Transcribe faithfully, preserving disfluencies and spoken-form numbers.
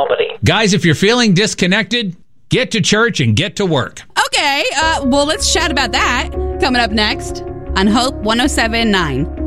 nobody. Guys, if you're feeling disconnected, get to church and get to work. Okay, uh, well, let's chat about that coming up next on Hope one oh seven point nine.